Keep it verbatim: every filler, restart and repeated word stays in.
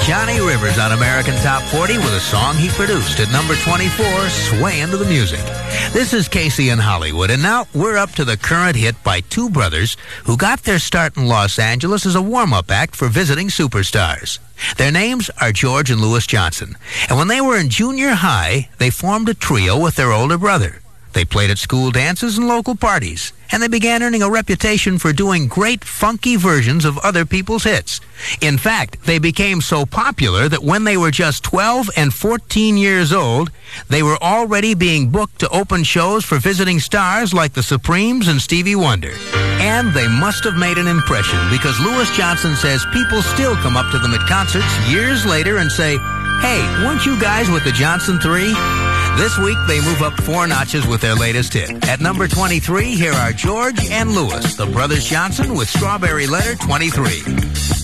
Johnny Rivers on American Top forty with a song he produced at number twenty-four, Swaying to the Music. This is Casey in Hollywood, and now we're up to the current hit by two brothers who got their start in Los Angeles as a warm-up act for visiting superstars. Their names are George and Louis Johnson, and when they were in junior high, they formed a trio with their older brother. They played at school dances and local parties, and they began earning a reputation for doing great funky versions of other people's hits. In fact, they became so popular that when they were just twelve and fourteen years old, they were already being booked to open shows for visiting stars like the Supremes and Stevie Wonder. And they must have made an impression, because Louis Johnson says people still come up to them at concerts years later and say, "Hey, weren't you guys with the Johnson Three?" This week, they move up four notches with their latest hit. At number twenty-three, here are George and Louis, the Brothers Johnson with Strawberry Letter twenty-three.